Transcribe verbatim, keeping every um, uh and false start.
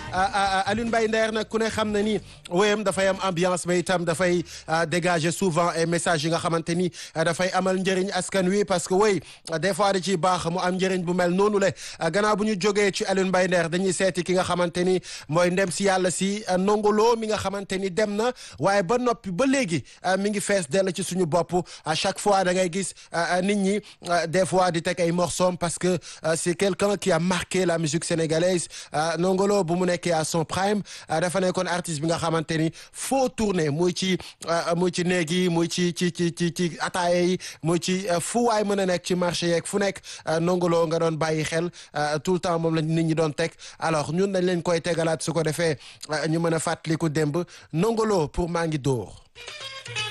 Alioune Mbaye Nder nag ku ne xam na ni wéyam dafay am ambiance mais itam dafay dégager souvent ay messages yi nga xamante ni dafay amal njëriñ askan wi parce que wéy des fois da ciy baax mu am njëriñ bu mel noonu le gannaaw bu ñu jógee ci Alioune Mbaye Nder dañuy seeti ki nga xamante ni mooy ndem si yàlla si Ndongo Lo mi nga xamante ni dem na waaye ba noppi ba léegi mi ngi fees dell ci suñu bopp à chaque fois da ngay gis nit ñi des fois di teg ay morceaux parce que c'est quelqu'un qui a marqué la musique sénégalaise Ndongo Lo bu mu nekkee à son prime dafa nekkoon artiste bi nga xamante ni foo tourner muy ci muy ci néeg yi muy ci ci ci ci ci ataaya yi muy ci fu waay mën a nekk ci marché yeeg fu nekk Ndongo Lo nga doon bàyyi xel tout le temps moom la nit ñi doon teg alors ñun dañ leen koy tegalaat su ko defee ñu mën a fàttaliku démb Ndongo Lo pour maa ngi dóor